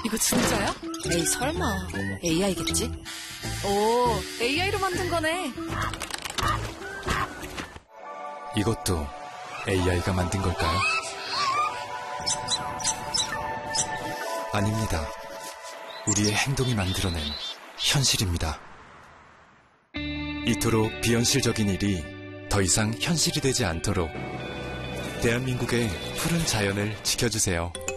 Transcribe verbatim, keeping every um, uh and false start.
이거 진짜야? 에이, 설마. 에이아이겠지? 오, 에이아이로 만든 거네. 이것도 에이아이가 만든 걸까요? 아닙니다. 우리의 행동이 만들어낸 현실입니다. 이토록 비현실적인 일이 더 이상 현실이 되지 않도록 대한민국의 푸른 자연을 지켜주세요.